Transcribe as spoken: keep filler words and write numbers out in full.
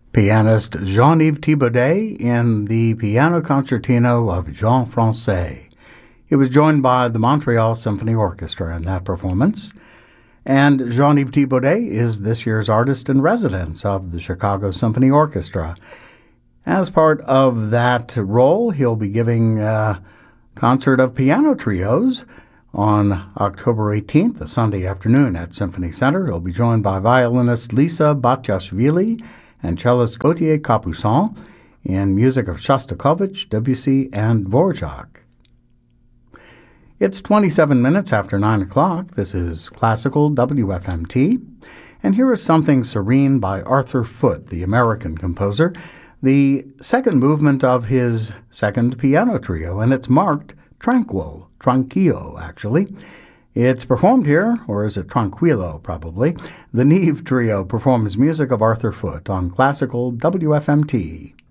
Pianist Jean-Yves Thibaudet in the piano concertino of Jean Francais. He was joined by the Montreal Symphony Orchestra in that performance. And Jean-Yves Thibaudet is this year's artist in residence of the Chicago Symphony Orchestra. As part of that role, he'll be giving a concert of piano trios on October eighteenth, a Sunday afternoon at Symphony Center. He'll be joined by violinist Lisa Batiashvili and cellist Gauthier Capuçon in music of Shostakovich, Debussy, and Dvorak. It's twenty-seven minutes after nine o'clock. This is Classical W F M T. And here is Something Serene by Arthur Foote, the American composer, the second movement of his second piano trio, and it's marked Tranquil, Tranquillo, actually. It's performed here, or is it Tranquillo, probably. The Neve Trio performs music of Arthur Foote on Classical W F M T.